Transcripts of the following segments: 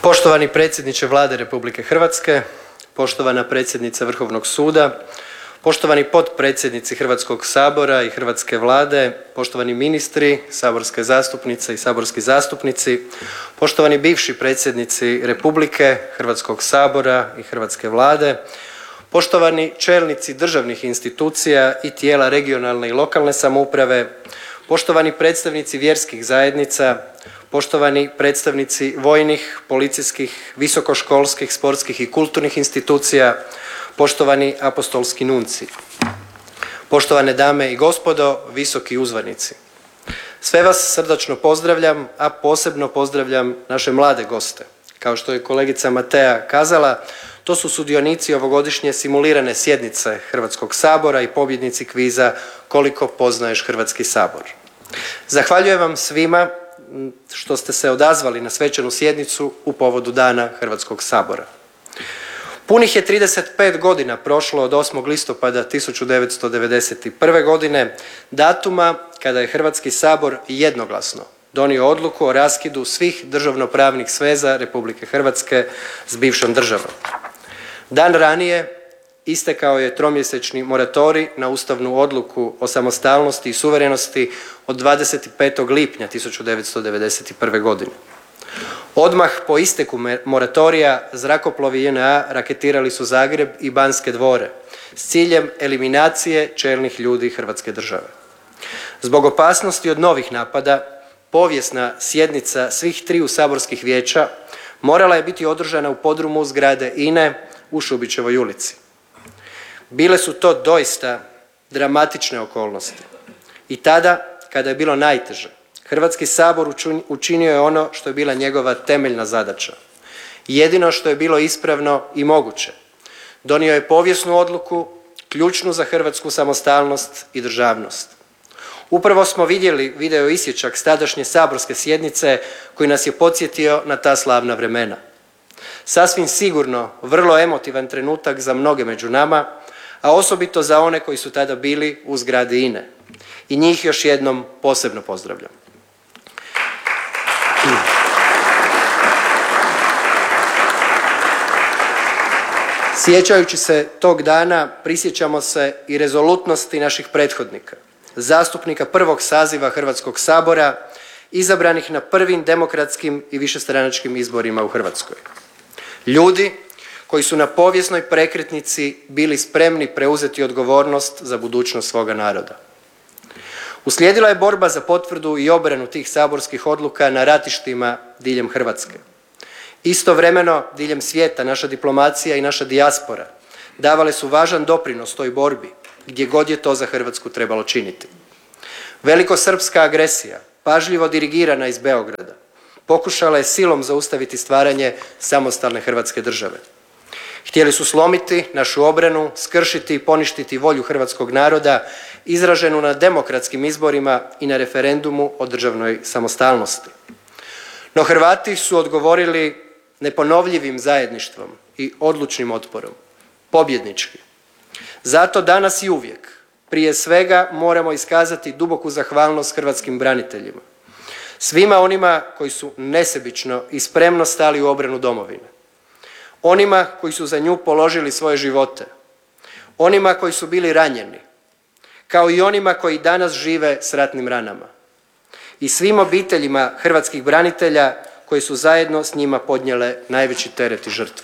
Poštovani predsjedniče Vlade Republike Hrvatske, poštovana predsjednica Vrhovnog suda, poštovani potpredsjednici Hrvatskog sabora i Hrvatske vlade, poštovani ministri, saborske zastupnice i saborski zastupnici, poštovani bivši predsjednici Republike, Hrvatskog sabora i Hrvatske vlade, poštovani čelnici državnih institucija i tijela regionalne i lokalne samouprave, poštovani predstavnici vjerskih zajednica, poštovani predstavnici vojnih, policijskih, visokoškolskih, sportskih i kulturnih institucija, poštovani apostolski nunci, poštovane dame i gospodo, visoki uzvanici. Sve vas srdačno pozdravljam, a posebno pozdravljam naše mlade goste. Kao što je kolegica Matea kazala, to su sudionici ovogodišnje simulirane sjednice Hrvatskog sabora i pobjednici kviza Koliko poznaješ Hrvatski sabor. Zahvaljujem vam svima što ste se odazvali na svečanu sjednicu u povodu Dana Hrvatskog sabora. Punih je 35 godina prošlo od 8. listopada 1991. godine, datuma kada je Hrvatski sabor jednoglasno donio odluku o raskidu svih državnopravnih sveza Republike Hrvatske s bivšom državom. Dan ranije istekao je tromjesečni moratorij na ustavnu odluku o samostalnosti i suverenosti od 25. lipnja 1991. godine. Odmah po isteku moratorija zrakoplovi JNA raketirali su Zagreb i Banske dvore s ciljem eliminacije čelnih ljudi Hrvatske države. Zbog opasnosti od novih napada, povijesna sjednica svih triju saborskih vijeća morala je biti održana u podrumu zgrade INA-e u Šubićevoj ulici. Bile su to doista dramatične okolnosti. I tada, kada je bilo najteže, Hrvatski sabor učinio je ono što je bila njegova temeljna zadaća. Jedino što je bilo ispravno i moguće. Donio je povijesnu odluku, ključnu za hrvatsku samostalnost i državnost. Upravo smo vidjeli video isječak s tadašnje saborske sjednice koji nas je podsjetio na ta slavna vremena. Sasvim sigurno vrlo emotivan trenutak za mnoge među nama, a osobito za one koji su tada bili u zgradi INA-e. I njih još jednom posebno pozdravljam. Sjećajući se tog dana, prisjećamo se i rezolutnosti naših prethodnika, zastupnika prvog saziva Hrvatskog sabora, izabranih na prvim demokratskim i višestranačkim izborima u Hrvatskoj. Ljudi koji su na povijesnoj prekretnici bili spremni preuzeti odgovornost za budućnost svoga naroda. Uslijedila je borba za potvrdu i obranu tih saborskih odluka na ratištima diljem Hrvatske. Istovremeno, diljem svijeta, naša diplomacija i naša dijaspora davale su važan doprinos toj borbi, gdje god je to za Hrvatsku trebalo činiti. Velikosrpska agresija, pažljivo dirigirana iz Beograda, pokušala je silom zaustaviti stvaranje samostalne Hrvatske države. Htjeli su slomiti našu obranu, skršiti i poništiti volju hrvatskog naroda izraženu na demokratskim izborima i na referendumu o državnoj samostalnosti. No Hrvati su odgovorili neponovljivim zajedništvom i odlučnim otporom, pobjednički. Zato danas i uvijek, prije svega, moramo iskazati duboku zahvalnost hrvatskim braniteljima, svima onima koji su nesebično i spremno stali u obranu domovine, onima koji su za nju položili svoje živote, onima koji su bili ranjeni, kao i onima koji danas žive s ratnim ranama, i svim obiteljima hrvatskih branitelja koji su zajedno s njima podnijele najveći teret i žrtvu.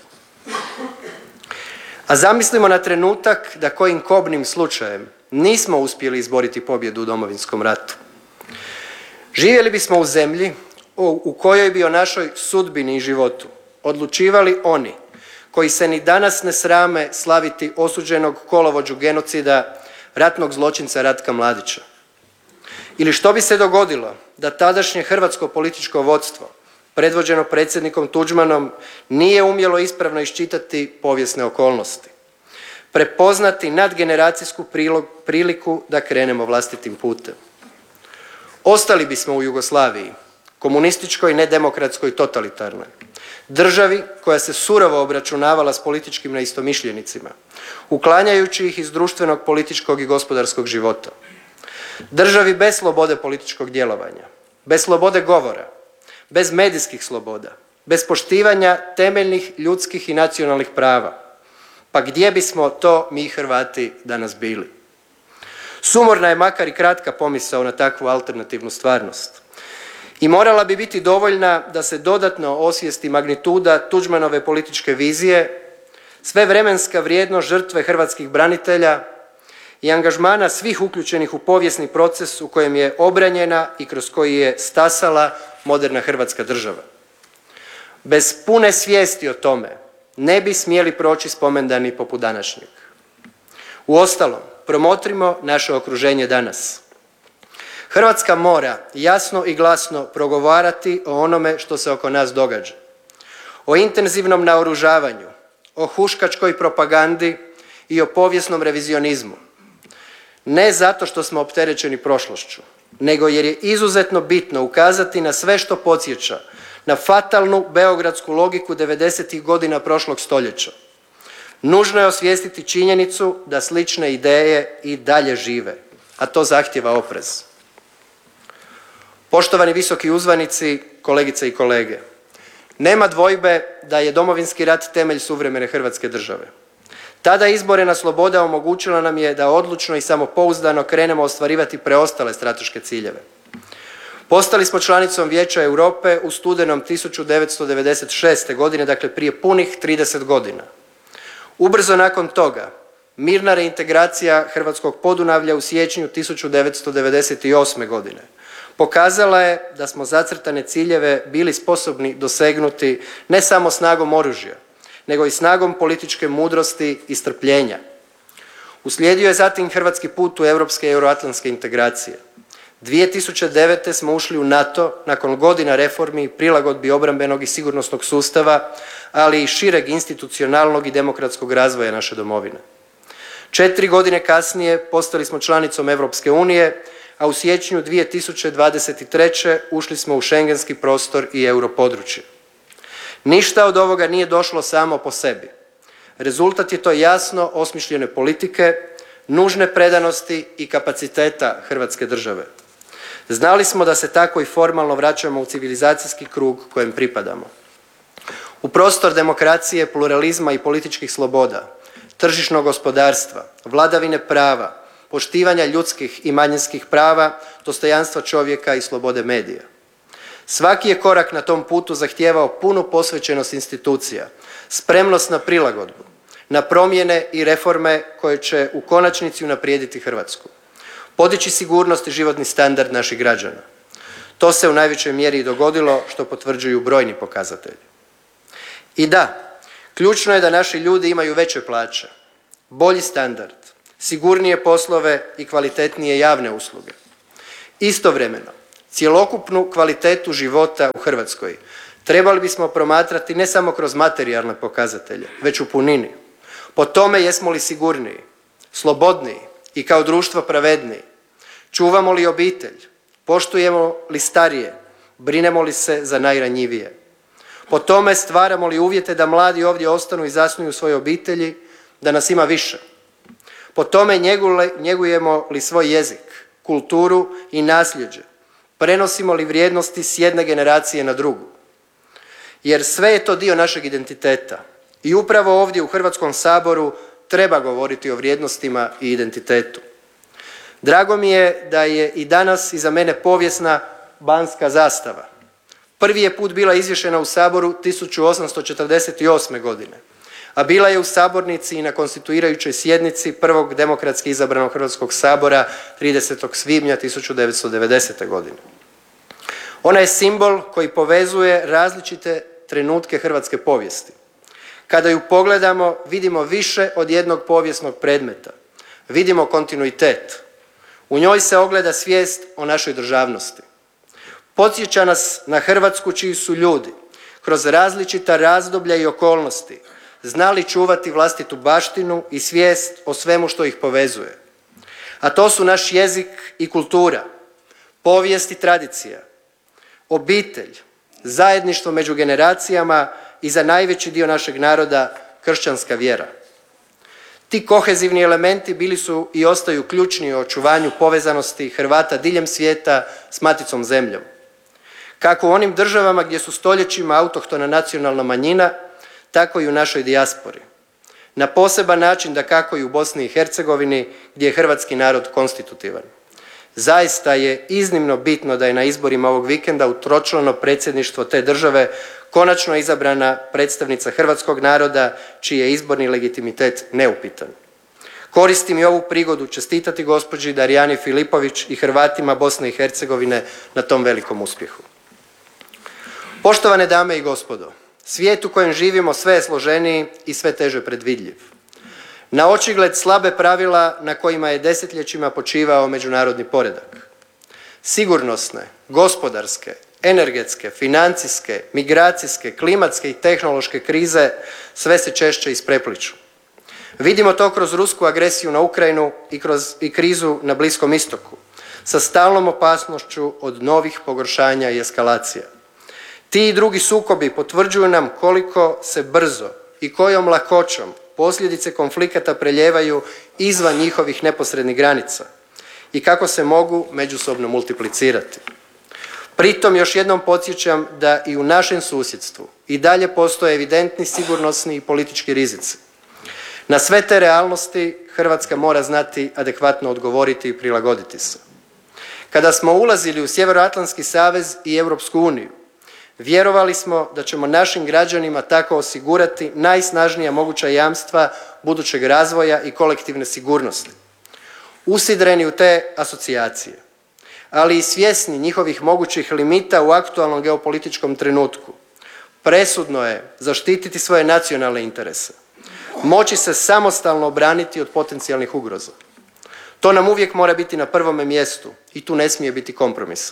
A zamislimo na trenutak da kojim kobnim slučajem nismo uspjeli izboriti pobjedu u Domovinskom ratu. Živjeli bismo u zemlji u kojoj bi o našoj sudbini i životu odlučivali oni koji se ni danas ne srame slaviti osuđenog kolovođu genocida, ratnog zločinca Ratka Mladića. Ili što bi se dogodilo da tadašnje hrvatsko političko vodstvo, predvođeno predsjednikom Tuđmanom, nije umjelo ispravno iščitati povijesne okolnosti, prepoznati nadgeneracijsku priliku da krenemo vlastitim putem. Ostali bismo u Jugoslaviji, komunističkoj, nedemokratskoj, totalitarnoj, državi koja se surovo obračunavala s političkim neistomišljenicima, uklanjajući ih iz društvenog, političkog i gospodarskog života. Državi bez slobode političkog djelovanja, bez slobode govora, bez medijskih sloboda, bez poštivanja temeljnih ljudskih i nacionalnih prava. Pa gdje bismo to mi Hrvati danas bili? Sumorna je makar i kratka pomisao na takvu alternativnu stvarnost. I morala bi biti dovoljna da se dodatno osvijesti magnituda Tuđmanove političke vizije, svevremenska vrijednost žrtve hrvatskih branitelja i angažmana svih uključenih u povijesni proces u kojem je obranjena i kroz koji je stasala moderna Hrvatska država. Bez pune svijesti o tome ne bi smjeli proći spomendani poput današnjeg. Uostalom, promotrimo naše okruženje danas. Hrvatska mora jasno i glasno progovarati o onome što se oko nas događa. O intenzivnom naoružavanju, o huškačkoj propagandi i o povijesnom revizionizmu. Ne zato što smo opterećeni prošlošću, nego jer je izuzetno bitno ukazati na sve što podsjeća na fatalnu beogradsku logiku 90. godina prošlog stoljeća. Nužno je osvijestiti činjenicu da slične ideje i dalje žive, a to zahtijeva oprez. Poštovani visoki uzvanici, kolegice i kolege, nema dvojbe da je Domovinski rat temelj suvremene Hrvatske države. Tada izborena sloboda omogućila nam je da odlučno i samopouzdano krenemo ostvarivati preostale strateške ciljeve. Postali smo članicom Vijeća Europe u studenom 1996. godine, dakle prije punih 30 godina. Ubrzo nakon toga, mirna reintegracija hrvatskog Podunavlja u siječnju 1998. godine pokazala je da smo zacrtane ciljeve bili sposobni dosegnuti ne samo snagom oružja, nego i snagom političke mudrosti i strpljenja. Uslijedio je zatim hrvatski put u europske i euroatlantske integracije. 2009. smo ušli u NATO nakon godina reformi i prilagodbi obrambenog i sigurnosnog sustava, ali i šireg institucionalnog i demokratskog razvoja naše domovine. 4 godine kasnije postali smo članicom Europske unije, a u siječnju 2023. ušli smo u šengenski prostor i europodručje. Ništa od ovoga nije došlo samo po sebi. Rezultat je to jasno osmišljene politike, nužne predanosti i kapaciteta Hrvatske države. Znali smo da se tako i formalno vraćamo u civilizacijski krug kojem pripadamo. U prostor demokracije, pluralizma i političkih sloboda, tržišnog gospodarstva, vladavine prava, poštivanja ljudskih i manjinskih prava, dostojanstva čovjeka i slobode medija. Svaki je korak na tom putu zahtijevao punu posvećenost institucija, spremnost na prilagodbu, na promjene i reforme koje će u konačnici unaprijediti Hrvatsku, podići sigurnost i životni standard naših građana. To se u najvećoj mjeri i dogodilo, što potvrđuju brojni pokazatelji. I da, ključno je da naši ljudi imaju veće plaće, bolji standard, sigurnije poslove i kvalitetnije javne usluge. Istovremeno, cjelokupnu kvalitetu života u Hrvatskoj trebali bismo promatrati ne samo kroz materijalne pokazatelje, već u punini. Po tome jesmo li sigurniji, slobodniji i kao društvo pravedniji, čuvamo li obitelj, poštujemo li starije, brinemo li se za najranjivije. Po tome stvaramo li uvjete da mladi ovdje ostanu i zasnuju svoje obitelji, da nas ima više. Po tome njegujemo li svoj jezik, kulturu i nasljeđe, prenosimo li vrijednosti s jedne generacije na drugu. Jer sve je to dio našeg identiteta i upravo ovdje u Hrvatskom saboru treba govoriti o vrijednostima i identitetu. Drago mi je da je i danas iza mene povijesna banska zastava. Prvi je put bila izvješena u Saboru 1848. godine, a bila je u sabornici i na konstituirajućoj sjednici prvog demokratski izabranog Hrvatskog sabora 30. svibnja 1990. godine. Ona je simbol koji povezuje različite trenutke hrvatske povijesti. Kada ju pogledamo, vidimo više od jednog povijesnog predmeta. Vidimo kontinuitet. U njoj se ogleda svijest o našoj državnosti. Podsjeća nas na Hrvatsku čiji su ljudi kroz različita razdoblja i okolnosti znali čuvati vlastitu baštinu i svijest o svemu što ih povezuje. A to su naš jezik i kultura, povijest i tradicija, obitelj, zajedništvo među generacijama i za najveći dio našeg naroda kršćanska vjera. Ti kohezivni elementi bili su i ostaju ključni u očuvanju povezanosti Hrvata diljem svijeta s maticom zemljom. kako u onim državama gdje su stoljećima autohtona nacionalna manjina, tako i u našoj dijaspori. Na poseban način dakako i u Bosni i Hercegovini gdje je hrvatski narod konstitutivan. Zaista je iznimno bitno da je na izborima ovog vikenda u tročlano predsjedništvo te države konačno izabrana predstavnica hrvatskog naroda čiji je izborni legitimitet neupitan. Koristim i ovu prigodu čestitati gospođi Darijani Filipović i Hrvatima Bosne i Hercegovine na tom velikom uspjehu. Poštovane dame i gospodo, svijet u kojem živimo sve je složeniji i sve teže predvidljiv. Na očigled slabe pravila na kojima je desetljećima počivao međunarodni poredak. Sigurnosne, gospodarske, energetske, financijske, migracijske, klimatske i tehnološke krize sve se češće isprepliću. Vidimo to kroz rusku agresiju na Ukrajinu i krizu na Bliskom istoku, sa stalnom opasnošću od novih pogoršanja i eskalacija. Ti i drugi sukobi potvrđuju nam koliko se brzo i kojom lakoćom posljedice konflikata preljevaju izvan njihovih neposrednih granica i kako se mogu međusobno multiplicirati. Pritom još jednom podsjećam da i u našem susjedstvu i dalje postoje evidentni sigurnosni i politički rizici. Na sve te realnosti Hrvatska mora znati adekvatno odgovoriti i prilagoditi se. Kada smo ulazili u Sjevernoatlantski savez i Europsku uniju, vjerovali smo da ćemo našim građanima tako osigurati najsnažnija moguća jamstva budućeg razvoja i kolektivne sigurnosti. Usidreni u te asocijacije, ali i svjesni njihovih mogućih limita u aktualnom geopolitičkom trenutku, presudno je zaštititi svoje nacionalne interese, moći se samostalno obraniti od potencijalnih ugroza. To nam uvijek mora biti na prvome mjestu i tu ne smije biti kompromisa.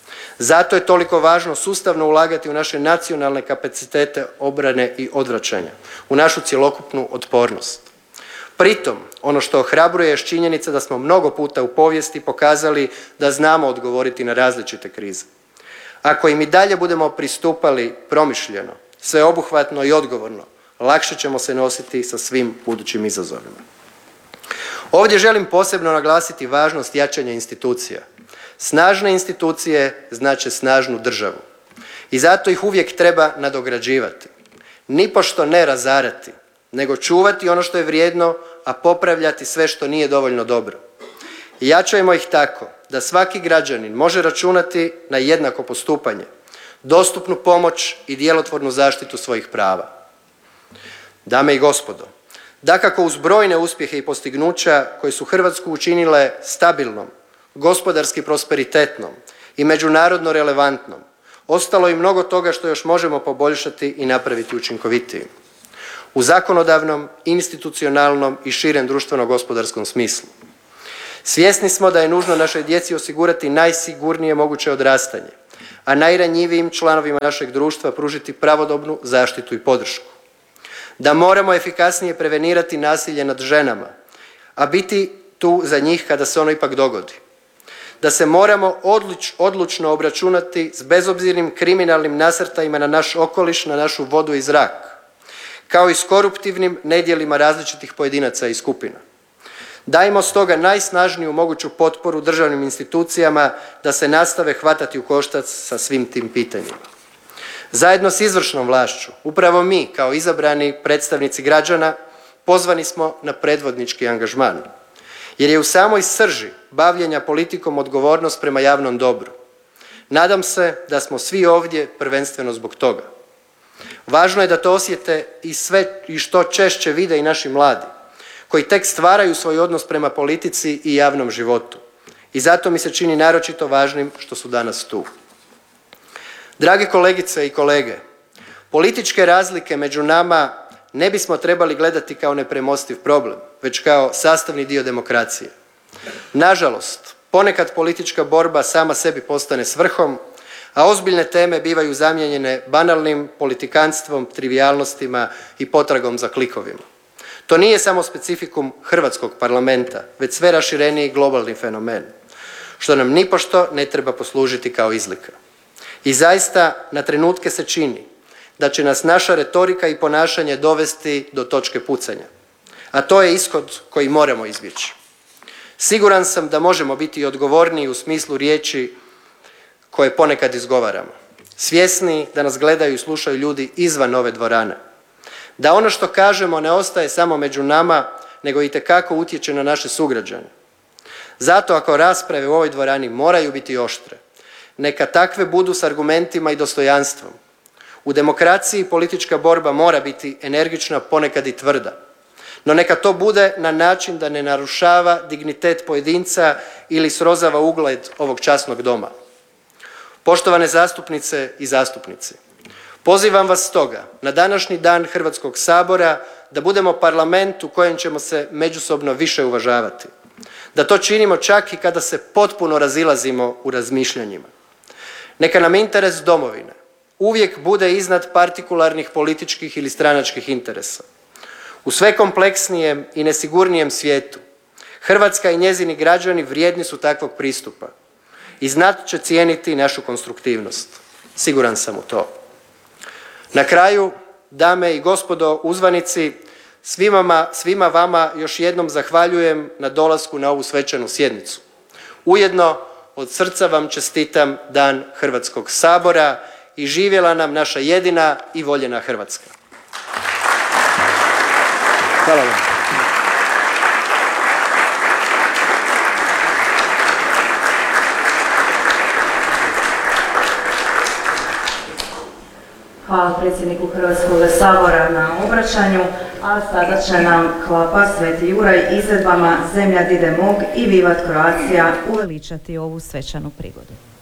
Zato je toliko važno sustavno ulagati u naše nacionalne kapacitete obrane i odvraćanja, u našu cjelokupnu otpornost. Pritom, ono što ohrabruje je činjenica da smo mnogo puta u povijesti pokazali da znamo odgovoriti na različite krize. Ako im i dalje budemo pristupali promišljeno, sveobuhvatno i odgovorno, lakše ćemo se nositi sa svim budućim izazovima. Ovdje želim posebno naglasiti važnost jačanja institucija. Snažne institucije znače snažnu državu i zato ih uvijek treba nadograđivati. Nipošto ne razarati, nego čuvati ono što je vrijedno, a popravljati sve što nije dovoljno dobro. I jačajmo ih tako da svaki građanin može računati na jednako postupanje, dostupnu pomoć i djelotvornu zaštitu svojih prava. Dame i gospodo, dakako uz brojne uspjehe i postignuća koje su Hrvatsku učinile stabilnom, gospodarski prosperitetnom i međunarodno relevantnom, ostalo je mnogo toga što još možemo poboljšati i napraviti učinkovitijim. U zakonodavnom, institucionalnom i širem društveno-gospodarskom smislu. Svjesni smo da je nužno našoj djeci osigurati najsigurnije moguće odrastanje, a najranjivijim članovima našeg društva pružiti pravodobnu zaštitu i podršku. Da moramo efikasnije prevenirati nasilje nad ženama, a biti tu za njih kada se ono ipak dogodi. Da se moramo odlučno obračunati s bezobzirnim kriminalnim nasrtajima na naš okoliš, na našu vodu i zrak, kao i s koruptivnim nedjelima različitih pojedinaca i skupina. Dajmo stoga najsnažniju moguću potporu državnim institucijama da se nastave hvatati u koštac sa svim tim pitanjima. Zajedno s izvršnom vlašću, upravo mi kao izabrani predstavnici građana pozvani smo na predvodnički angažman, jer je u samoj srži bavljenja politikom odgovornost prema javnom dobru. Nadam se da smo svi ovdje prvenstveno zbog toga. Važno je da to osjete i što češće vide i naši mladi, koji tek stvaraju svoj odnos prema politici i javnom životu. I zato mi se čini naročito važnim što su danas tu. Dragi kolegice i kolege, političke razlike među nama ne bismo trebali gledati kao nepremostiv problem, već kao sastavni dio demokracije. Nažalost, ponekad politička borba sama sebi postane svrhom, a ozbiljne teme bivaju zamijenjene banalnim politikanstvom, trivijalnostima i potragom za klikovima. To nije samo specifikum hrvatskog parlamenta, već sve rašireniji globalni fenomen, što nam nipošto ne treba poslužiti kao izlika. I zaista na trenutke se čini da će nas naša retorika i ponašanje dovesti do točke pucanja, a to je ishod koji moramo izbjeći. Siguran sam da možemo biti odgovorniji u smislu riječi koje ponekad izgovaramo. svjesni da nas gledaju i slušaju ljudi izvan ove dvorane. Da ono što kažemo ne ostaje samo među nama, nego itekako utječe na naše sugrađane. Zato ako rasprave u ovoj dvorani moraju biti oštre, neka takve budu s argumentima i dostojanstvom. U demokraciji politička borba mora biti energična, ponekad i tvrda. No neka to bude na način da ne narušava dignitet pojedinca ili srozava ugled ovog časnog doma. Poštovane zastupnice i zastupnici, pozivam vas stoga na današnji dan Hrvatskog sabora da budemo parlament u kojem ćemo se međusobno više uvažavati. Da to činimo čak i kada se potpuno razilazimo u razmišljanjima. Neka nam interes domovine uvijek bude iznad partikularnih političkih ili stranačkih interesa. U sve kompleksnijem i nesigurnijem svijetu Hrvatska i njezini građani vrijedni su takvog pristupa i znat će cijeniti našu konstruktivnost. Siguran sam u to. Na kraju, dame i gospodo uzvanici, svima vama još jednom zahvaljujem na dolasku na ovu svečanu sjednicu. Ujedno, od srca vam čestitam Dan Hrvatskog sabora i živjela nam naša jedina i voljena Hrvatska. Hvala vam. Hvala predsjedniku Hrvatskog sabora na obraćanju, a sada će nam Klapa Sveti Juraj izvedbama Zemlja dide mog i Vivat Croatia uveličati ovu svečanu prigodu.